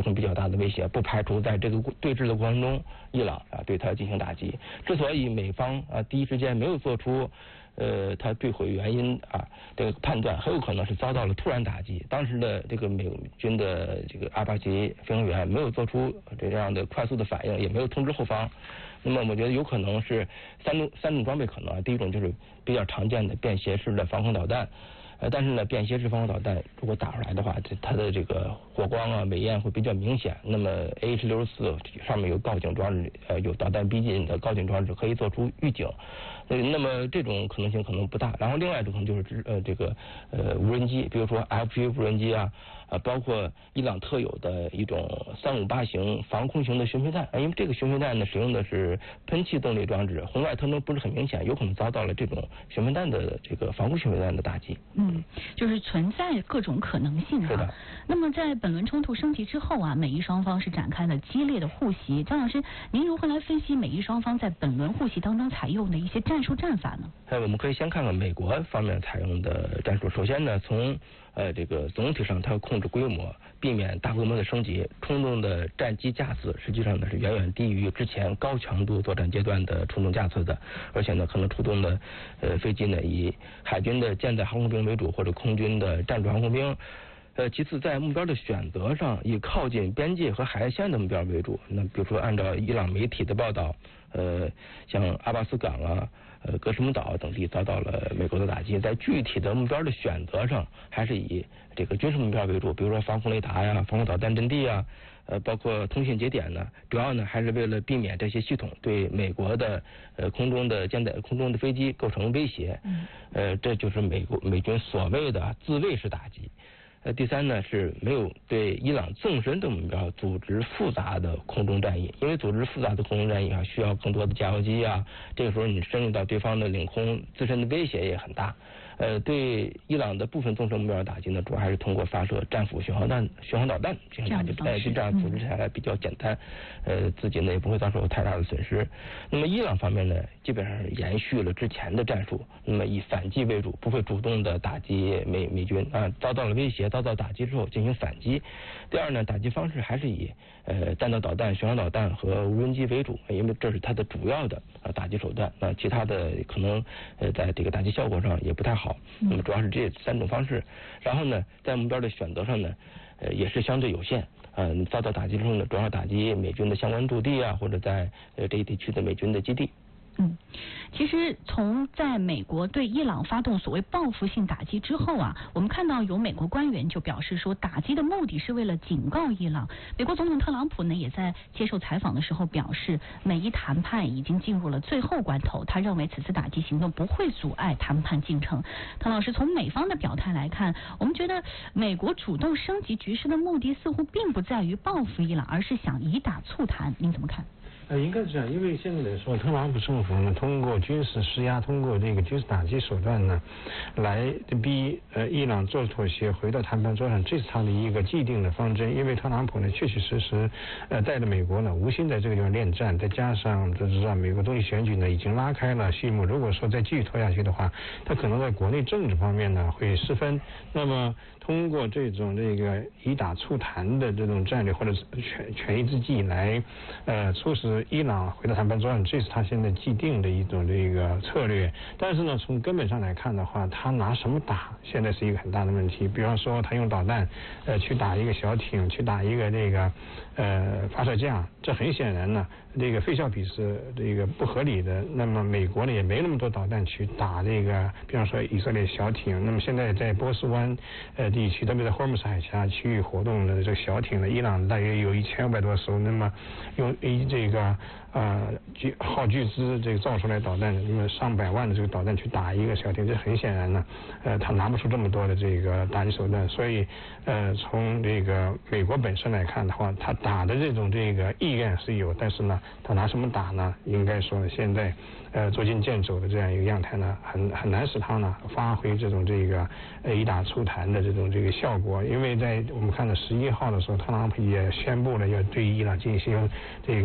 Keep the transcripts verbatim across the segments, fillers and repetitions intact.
成比较大的威胁，不排除在这个对峙的过程中，伊朗啊对它进行打击。之所以美方啊第一时间没有做出呃它坠毁原因啊这个判断，很有可能是遭到了突然打击。当时的这个美军的这个阿帕奇飞行员没有做出这样的快速的反应，也没有通知后方。那么我觉得有可能是三种三种装备可能，第一种就是比较常见的便携式的防空导弹。呃，但是呢，便携式防空导弹如果打出来的话，这它的这个火光啊、美焰会比较明显。那么 A H 六十四上面有告警装置，呃，有导弹逼近的告警装置，可以做出预警。呃，那么这种可能性可能不大。然后另外一种可能就是呃这个呃无人机，比如说 F P V 无人机啊，啊，包括伊朗特有的一种三五八型防空型的巡飞弹，因为这个巡飞弹呢使用的是喷气动力装置，红外特征不是很明显，有可能遭到了这种巡飞弹的这个防空巡飞弹的打击。 嗯，就是存在各种可能性哈。 是的。 那么在本轮冲突升级之后啊，美伊双方是展开了激烈的互袭。张老师，您如何来分析美伊双方在本轮互袭当中采用的一些战术战法呢？ 呃，我们可以先看看美国方面采用的战术。首先呢，从呃这个总体上，它要控制规模，避免大规模的升级。空中的战机架次实际上呢是远远低于之前高强度作战阶段的空中架次的，而且呢可能出动的呃飞机呢以海军的舰载航空兵为主，或者空军的战术航空兵。呃，其次在目标的选择上，以靠近边界和海岸线的目标为主。那比如说按照伊朗媒体的报道，呃，像阿巴斯港啊、呃格什姆岛等地遭到了美国的打击。在具体的目标的选择上，还是以这个军事目标为主，比如说防空雷达呀、防空导弹阵地啊，呃，包括通信节点呢，主要呢还是为了避免这些系统对美国的呃空中的舰载空中的飞机构成威胁。嗯。呃，这就是美国美军所谓的自卫式打击。呃，第三呢是没有对伊朗纵深的目标组织复杂的空中战役，因为组织复杂的空中战役啊，需要更多的加油机啊，这个时候你深入到对方的领空，自身的威胁也很大。呃，对伊朗的部分纵深目标打击呢，主要还是通过发射战斧巡航弹、巡航导弹进行打击，呃，就这样组织下来比较简单，呃，自己呢也不会遭受太大的损失。那么伊朗方面呢，基本上是延续了之前的战术，那么以反击为主，不会主动的打击美美军啊，遭到了威胁、遭到打击之后进行反击。第二呢，打击方式还是以呃弹道导弹、巡航导弹和无人机为主，因为这是它的主要的啊打击手段。那其他的可能呃在这个打击效果上也不太好。那么主要是这三种方式。然后呢，在目标的选择上呢，呃也是相对有限。嗯、呃，遭到打击之后呢，主要打击美军的相关驻地啊，或者在呃这一地区的美军的基地。 嗯，其实从在美国对伊朗发动所谓报复性打击之后啊，我们看到有美国官员就表示说，打击的目的是为了警告伊朗。美国总统特朗普呢也在接受采访的时候表示，美伊谈判已经进入了最后关头，他认为此次打击行动不会阻碍谈判进程。唐老师，从美方的表态来看，我们觉得美国主动升级局势的目的似乎并不在于报复伊朗，而是想以打促谈，您怎么看？ 呃，应该是这样，因为现在来说，特朗普政府呢，通过军事施压，通过这个军事打击手段呢，来逼呃伊朗做妥协，回到谈判桌上，这是他的一个既定的方针。因为特朗普呢，确确实实呃带着美国呢，无心在这个地方恋战，再加上这知道美国总统选举呢已经拉开了序幕，如果说再继续拖下去的话，他可能在国内政治方面呢会失分。那么通过这种这个以打促谈的这种战略或者权权宜之计来呃促使伊朗回到谈判桌上，这是他现在既定的一种这个策略。但是呢，从根本上来看的话，他拿什么打，现在是一个很大的问题。比方说，他用导弹呃去打一个小艇，去打一个这个呃发射架，这很显然呢，这个费效比是这个不合理的。那么美国呢也没那么多导弹去打这个，比方说以色列小艇。那么现在在波斯湾呃地区，特别在霍尔木兹海峡区域活动的这个小艇呢，伊朗大约有一千五百多艘。那么用以这个呃巨耗巨资这个造出来导弹，那么上百万的这个导弹去打一个小艇，这很显然呢，呃，他拿不出这么多的这个打击手段。所以呃，从这个美国本身来看的话，他打的这种这个意愿是有，但是呢，他拿什么打呢？应该说呢，现在呃捉襟见肘的这样一个样态呢，很很难使他呢发挥这种这个呃以打促谈的这种这个效果。因为在我们看到十一号的时候，特朗普也宣布了要对伊朗进行这个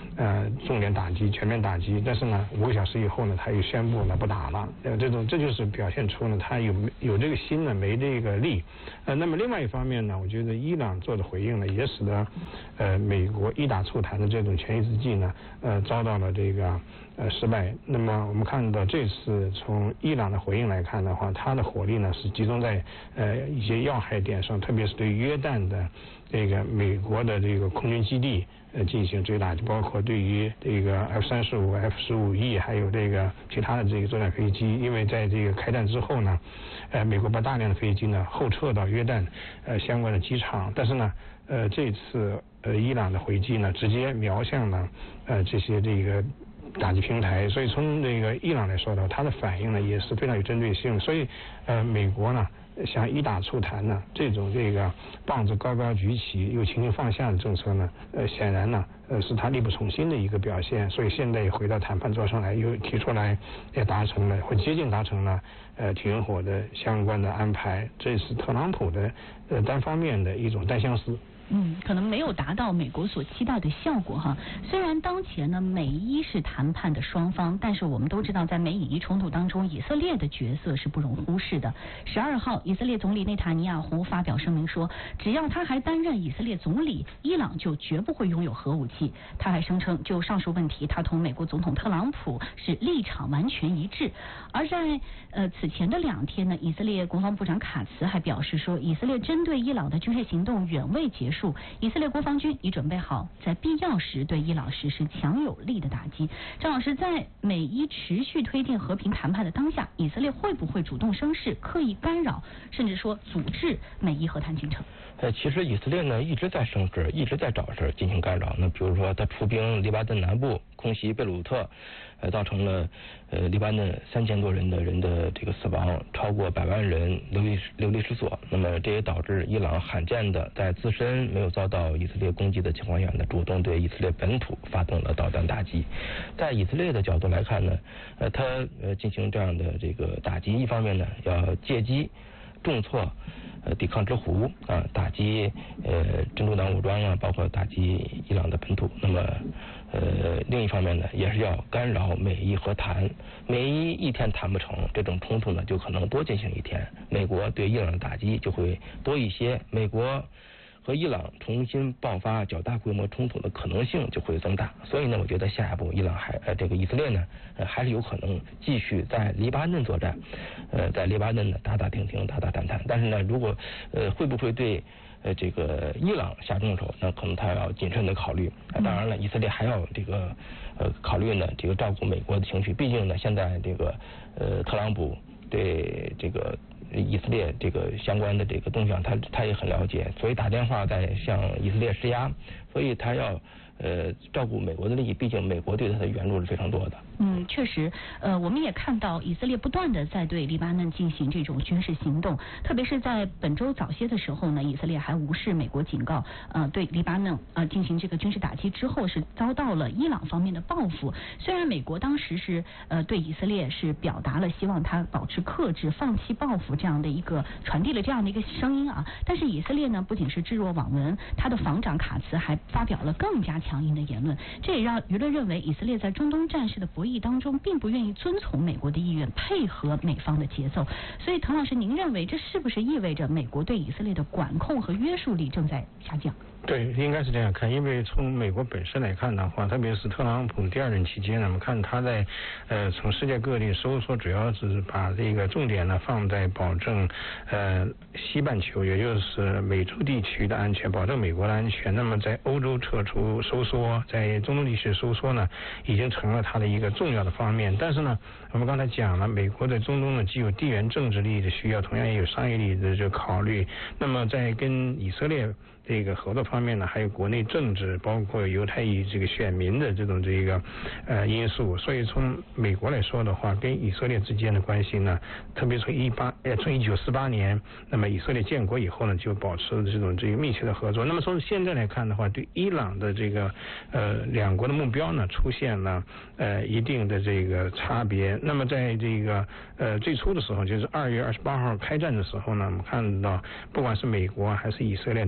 呃重点打击、全面打击，但是呢，五个小时以后呢，他又宣布呢不打了。呃，这种这就是表现出呢，他有有这个心呢，没这个力。呃，那么另外一方面呢，我觉得伊朗做的回应呢，也使得呃美国一打促谈的这种权宜之计呢，呃遭到了这个呃失败。那么我们看到这次从伊朗的回应来看的话，它的火力呢是集中在呃一些要害点上，特别是对约旦的这个美国的这个空军基地呃进行追打，包括对于这个 F 三十五、F 十五 E 还有这个其他的这个作战飞机，因为在这个开战之后呢，呃美国把大量的飞机呢后撤到约旦呃相关的机场，但是呢呃这次呃伊朗的回击呢直接瞄向了呃这些这个打击平台，所以从这个伊朗来说呢，它的反应呢也是非常有针对性，所以呃美国呢像一打促谈呢这种这个棒子高高举起又轻轻放下的政策呢，呃显然呢呃是他力不从心的一个表现，所以现在也回到谈判桌上来，又提出来也达成了或接近达成了呃停火的相关的安排，这是特朗普的呃单方面的一种单相思。 嗯，可能没有达到美国所期待的效果哈。虽然当前呢美伊是谈判的双方，但是我们都知道，在美以伊冲突当中，以色列的角色是不容忽视的。十二号，以色列总理内塔尼亚胡发表声明说，只要他还担任以色列总理，伊朗就绝不会拥有核武器。他还声称，就上述问题，他同美国总统特朗普是立场完全一致。而在呃此前的两天呢，以色列国防部长卡茨还表示说，以色列针对伊朗的军事行动远未结束。以色列国防军已准备好在必要时对伊朗实施强有力的打击。张老师，在美伊持续推进和平谈判的当下，以色列会不会主动生事，刻意干扰，甚至说阻滞美伊和谈进程？ 呃，其实以色列呢一直在生事，一直在找事进行干扰。那比如说，他出兵黎巴嫩南部，空袭贝鲁特，呃，造成了呃黎巴嫩三千多人的人的这个死亡，超过百万人流离流离失所。那么这也导致伊朗罕见的在自身没有遭到以色列攻击的情况下呢，主动对以色列本土发动了导弹打击。在以色列的角度来看呢，呃，他呃进行这样的这个打击，一方面呢要借机重挫呃抵抗之狐啊，打击呃真主党武装啊，包括打击伊朗的本土。那么呃另一方面呢，也是要干扰美伊和谈。美伊一天谈不成，这种冲突呢就可能多进行一天。美国对伊朗的打击就会多一些，美国和伊朗重新爆发较大规模冲突的可能性就会增大。所以呢，我觉得下一步伊朗还呃这个以色列呢呃还是有可能继续在黎巴嫩作战，呃在黎巴嫩呢打打停停打打谈谈。但是呢，如果呃会不会对呃这个伊朗下重手，那可能他要谨慎的考虑。呃、当然了，以色列还要这个呃考虑呢这个照顾美国的情绪，毕竟呢现在这个呃特朗普对这个以色列这个相关的这个动向，他他也很了解，所以打电话在向以色列施压，所以他要呃照顾美国的利益，毕竟美国对他的援助是非常多的。 嗯，确实，呃，我们也看到以色列不断的在对黎巴嫩进行这种军事行动，特别是在本周早些的时候呢，以色列还无视美国警告，呃，对黎巴嫩呃进行这个军事打击之后，是遭到了伊朗方面的报复。虽然美国当时是呃对以色列是表达了希望他保持克制、放弃报复这样的一个传递了这样的一个声音啊，但是以色列呢不仅是置若罔闻，他的防长卡茨还发表了更加强硬的言论，这也让舆论认为以色列在中东战事的博弈当中并不愿意遵从美国的意愿，配合美方的节奏。所以滕老师，您认为这是不是意味着美国对以色列的管控和约束力正在下降？ 对，应该是这样看，因为从美国本身来看的话，特别是特朗普第二任期间呢，我们看他在呃从世界各地收缩，主要是把这个重点呢放在保证呃西半球，也就是美洲地区的安全，保证美国的安全。那么在欧洲撤出收缩，在中东地区收缩呢，已经成了他的一个重要的方面。但是呢，我们刚才讲了，美国在中东呢既有地缘政治利益的需要，同样也有商业利益的这个考虑。那么在跟以色列这个合作方面呢，还有国内政治，包括犹太裔这个选民的这种这个呃因素，所以从美国来说的话，跟以色列之间的关系呢，特别从一八呃从一九四八年，那么以色列建国以后呢，就保持这种这个密切的合作。那么从现在来看的话，对伊朗的这个呃两国的目标呢，出现了呃一定的这个差别。那么在这个呃最初的时候，就是二月二十八号开战的时候呢，我们看到不管是美国还是以色列，都希望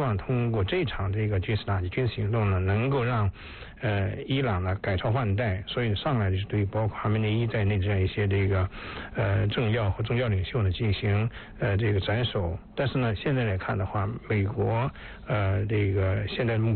望通过这场这个军事打击、军事行动呢，能够让呃伊朗呢改朝换代，所以上来就是对包括哈梅内伊在内这样一些这个呃政要和宗教领袖呢进行呃这个斩首。但是呢，现在来看的话，美国呃这个现在目